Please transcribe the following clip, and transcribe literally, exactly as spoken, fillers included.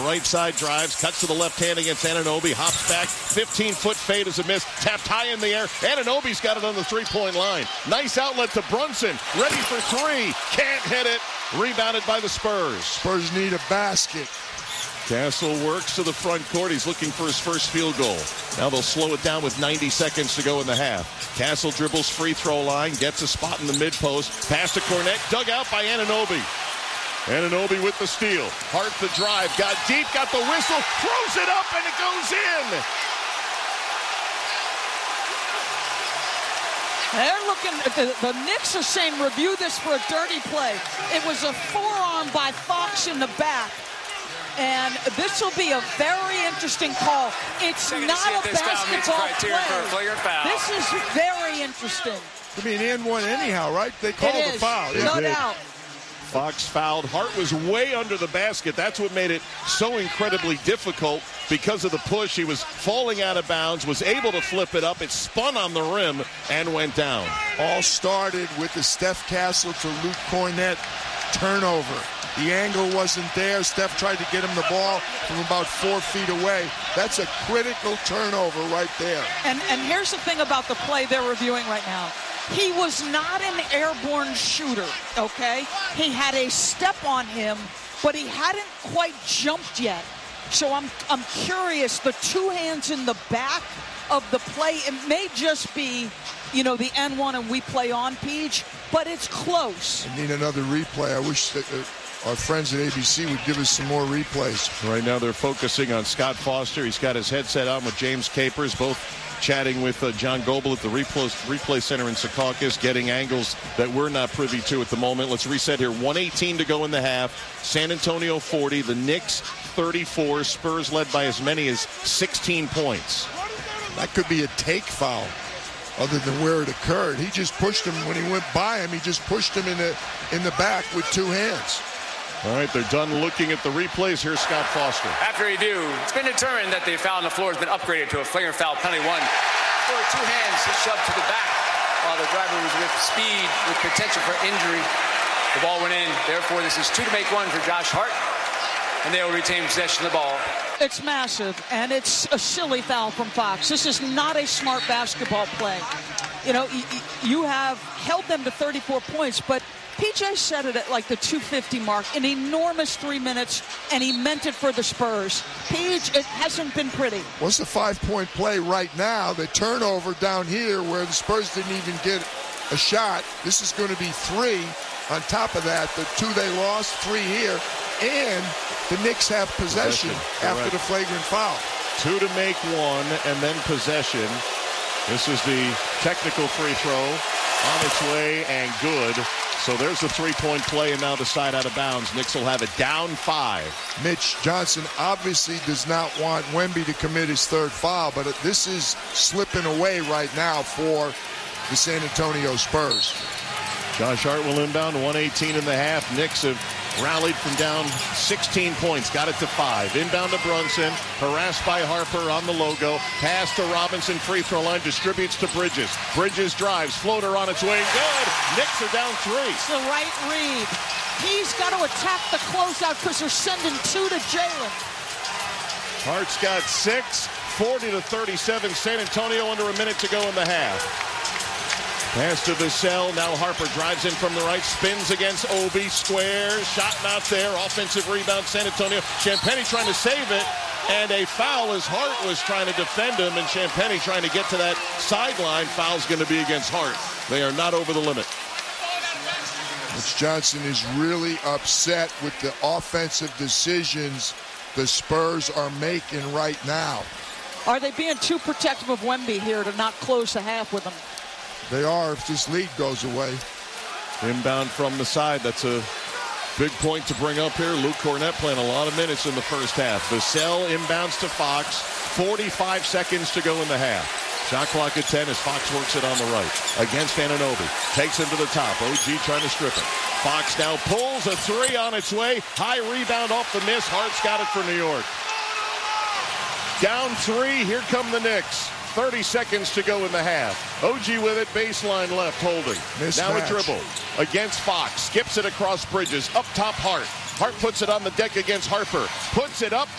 right side, drives, cuts to the left hand against Anunoby, hops back, fifteen-foot fade is a miss, tapped high in the air. Anunoby's got it on the three-point line. Nice outlet to Brunson, ready for three, can't hit it. Rebounded by the Spurs. Spurs need a basket. Castle works to the front court. He's looking for his first field goal. Now they'll slow it down with ninety seconds to go in the half. Castle dribbles free throw line, gets a spot in the mid-post. Pass to Cornette, dug out by Anunoby. Anunoby with the steal. Hart the drive, got deep, got the whistle, throws it up, and it goes in. They're looking, the, the Knicks are saying review this for a dirty play. It was a forearm by Fox in the back. And this will be a very interesting call. It's not a basketball play. This is very interesting. I mean, and one anyhow, right? They called it the is. foul. No Yeah. doubt. Fox fouled. Hart was way under the basket. That's what made it so incredibly difficult because of the push. He was falling out of bounds, was able to flip it up. It spun on the rim and went down. All started with the Steph Castle to Luke Cornette turnover. The angle wasn't there. Steph tried to get him the ball from about four feet away. That's a critical turnover right there. And, and here's the thing about the play they're reviewing right now. He was not an airborne shooter, okay? He had a step on him, but he hadn't quite jumped yet. So I'm I'm curious, the two hands in the back of the play, it may just be, you know, the N one and we play on, Peach, but it's close. I need another replay. I wish that uh, our friends at A B C would give us some more replays. Right now they're focusing on Scott Foster. He's got his headset on with James Capers, both chatting with uh, John Goebel at the replay, replay center in Secaucus, getting angles that we're not privy to at the moment. Let's reset here. one eighteen to go in the half. San Antonio forty, the Knicks thirty-four. Spurs led by as many as sixteen points. That could be a take foul other than where it occurred. He just pushed him when he went by him. He just pushed him in the, in the back with two hands. All right, they're done looking at the replays. Here's Scott Foster. After he do, it's been determined that the foul on the floor has been upgraded to a flagrant foul penalty one. For two hands shoved to the back while the driver was with speed with potential for injury. The ball went in. Therefore, this is two to make one for Josh Hart, and they will retain possession of the ball. It's massive, and it's a silly foul from Fox. This is not a smart basketball play. You know, you have held them to thirty-four points, but P J said it at like the two fifty mark, an enormous three minutes, and he meant it for the Spurs. Page, it hasn't been pretty. What's a five-point play right now? The turnover down here where the Spurs didn't even get a shot. This is going to be three. On top of that, the two they lost, three here, and the Knicks have possession, possession. after Correct. the flagrant foul. Two to make one, and then possession. This is the technical free throw on its way and good. So there's the three-point play, and now the side out of bounds. Knicks will have it down five. Mitch Johnson obviously does not want Wemby to commit his third foul, but this is slipping away right now for the San Antonio Spurs. Josh Hart will inbound, one eighteen in the half. Knicks have rallied from down sixteen points, got it to five. Inbound to Brunson, harassed by Harper on the logo. Pass to Robinson, free throw line, distributes to Bridges. Bridges drives, floater on its way, good. Knicks are down three. It's the right read. He's got to attack the closeout because they're sending two to Jalen. Hart's got six, forty to thirty-seven. San Antonio under a minute to go in the half. Pass to Vassell. Now Harper drives in from the right, spins against Obi, squares, shot not there. Offensive rebound, San Antonio. Champagnie trying to save it, and a foul as Hart was trying to defend him, and Champagnie trying to get to that sideline. Foul's going to be against Hart. They are not over the limit. Mitch Johnson is really upset with the offensive decisions the Spurs are making right now. Are they being too protective of Wemby here to not close the half with him? They are if this lead goes away. Inbound from the side. That's a big point to bring up here. Luke Cornette playing a lot of minutes in the first half. Vassell inbounds to Fox. forty-five seconds to go in the half. Shot clock at ten as Fox works it on the right. Against Anunoby. Takes him to the top. O G trying to strip it. Fox now pulls a three on its way. High rebound off the miss. Hart's got it for New York. Down three. Here come the Knicks. thirty seconds to go in the half. O G with it, baseline left, holding. Mismatch. Now a dribble against Fox. Skips it across Bridges. Up top, Hart. Hart puts it on the deck against Harper. Puts it up.